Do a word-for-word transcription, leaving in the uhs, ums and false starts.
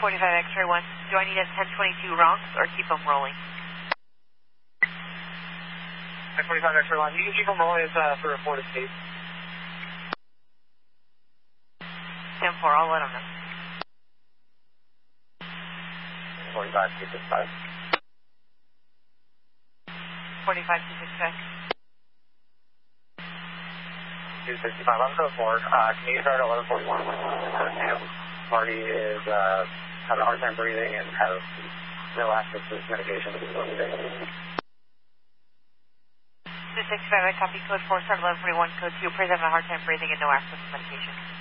forty-five X-ray one. Do I need a ten twenty-two Ronks or keep them rolling? ten forty-five X-ray one. You can keep them rolling uh, for reported state. ten four, I'll let them know. forty-five two sixty-five. forty-five two sixty-five. two sixty-five, I'm code four. Uh, can you start at eleven forty-one? Party is, uh, having a hard time breathing and has no access to medication. two sixty-five, I copy code four, start eleven forty-one, code two, appears having a hard time breathing and no access to medication.